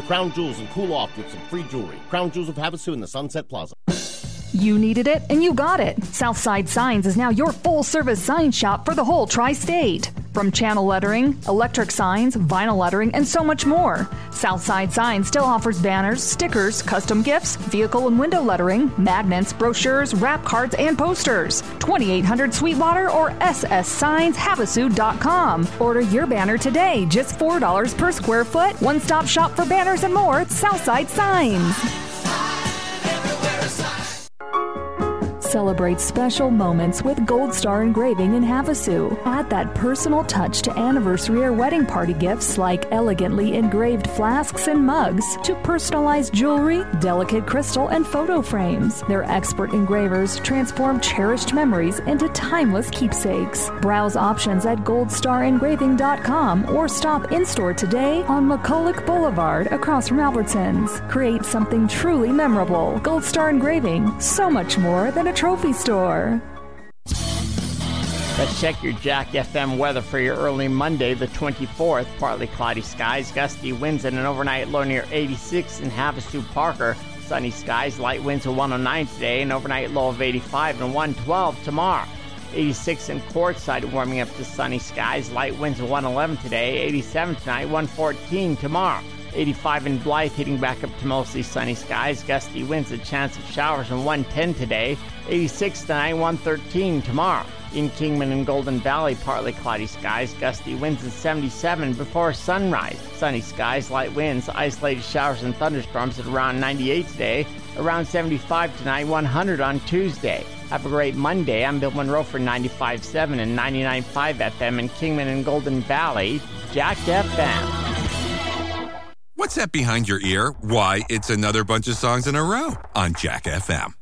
Crown Jewels and cool off with some free jewelry. Crown Jewels of Havasu in the Sunset Plaza. You needed it, and you got it. Southside Signs is now your full-service sign shop for the whole tri-state. From channel lettering, electric signs, vinyl lettering, and so much more. Southside Signs still offers banners, stickers, custom gifts, vehicle and window lettering, magnets, brochures, wrap cards, and posters. 2800 Sweetwater or sssigns.havasu.com. Order your banner today, just $4 per square foot. One-stop shop for banners and more at Southside Signs. Celebrate special moments with Gold Star Engraving in Havasu. Add that personal touch to anniversary or wedding party gifts like elegantly engraved flasks and mugs to personalized jewelry, delicate crystal, and photo frames. Their expert engravers transform cherished memories into timeless keepsakes. Browse options at goldstarengraving.com or stop in-store today on McCulloch Boulevard across from Albertsons. Create something truly memorable. Gold Star Engraving, so much more than a trophy store. Let's check your Jack FM weather for your early Monday, the 24th. Partly cloudy skies, gusty winds, and an overnight low near 86 in Havasu Parker. Sunny skies, light winds of 109 today, an overnight low of 85 and 112 tomorrow. 86 in Quartzsite, warming up to sunny skies, light winds of 111 today, 87 tonight, 114 tomorrow. 85 in Blythe, heating back up to mostly sunny skies, gusty winds, a chance of showers, and 110 today, 86 tonight, 113 tomorrow. In Kingman and Golden Valley, partly cloudy skies, gusty winds, and 77 before sunrise. Sunny skies, light winds, isolated showers and thunderstorms at around 98 today, around 75 tonight, 100 on Tuesday. Have a great Monday. I'm Bill Monroe for 95.7 and 99.5 FM in Kingman and Golden Valley, Jack FM. What's that behind your ear? Why, it's another bunch of songs in a row on Jack FM.